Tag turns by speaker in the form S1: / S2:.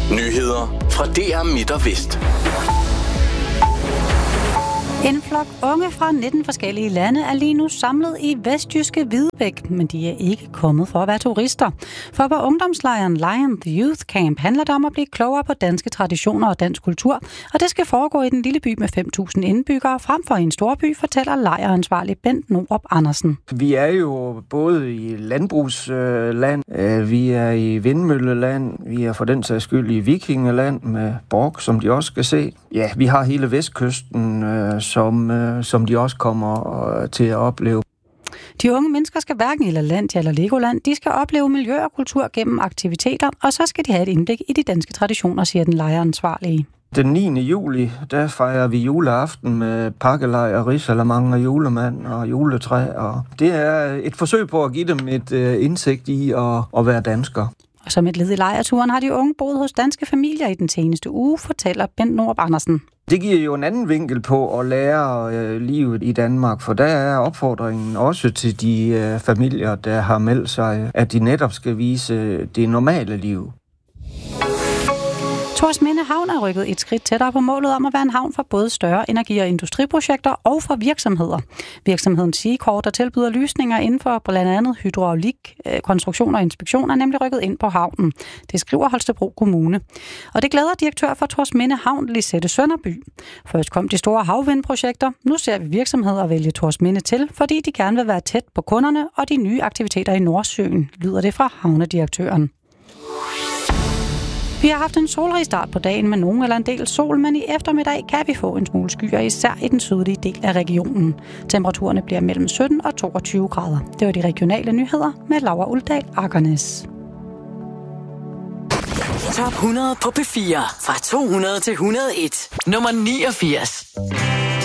S1: Nyheder fra DR Midt og Vest.
S2: En flok unge fra 19 forskellige lande er lige nu samlet i vestjyske Hvidebæk, men de er ikke kommet for at være turister. For på ungdomslejren Lion The Youth Camp handler det om at blive klogere på danske traditioner og dansk kultur, og det skal foregå i den lille by med 5.000 indbyggere frem for en storby, fortæller lejransvarlig Bent Norup Andersen.
S3: Vi er jo både i landbrugsland, vi er i vindmølleland, vi er for den sags skyld i vikingeland med Borg, som de også skal se. Ja, vi har hele vestkysten, som de også kommer til at opleve.
S2: De unge mennesker skal hverken i LaLandia eller Legoland. De skal opleve miljø og kultur gennem aktiviteter, og så skal de have et indblik i de danske traditioner, siger den lejransvarlige.
S3: Den 9. juli, der fejrer vi juleaften med pakkelej og risalamande og julemand og juletræ. Og det er et forsøg på at give dem et indsigt i at være dansker.
S2: Og som et led i lejreturen har de unge boet hos danske familier i den seneste uge, fortæller Bent Norup Andersen.
S3: Det giver jo en anden vinkel på at lære livet i Danmark, for der er opfordringen også til de familier, der har meldt sig, at de netop skal vise det normale liv.
S2: Thorsminde Havn er rykket et skridt tættere på målet om at være en havn for både større energi- og industriprojekter og for virksomheder. Virksomheden Seacore, der tilbyder løsninger inden for blandt andet hydraulik, konstruktion og inspektion, er nemlig rykket ind på havnen. Det skriver Holstebro Kommune. Og det glæder direktør for Thorsminde Havn, Lisette Sønderby. Først kom de store havvindprojekter. Nu ser vi virksomheder vælge Thorsminde til, fordi de gerne vil være tæt på kunderne og de nye aktiviteter i Nordsøen, lyder det fra havnedirektøren. Vi har haft en solrig start på dagen med nogen eller en del sol, men i eftermiddag kan vi få en smule skyer, især i den sydlige del af regionen. Temperaturerne bliver mellem 17 og 22 grader. Det var de regionale nyheder med Laura Uldal Akernes.
S4: Top 100 på P4 fra 200 til 101. Nummer 89.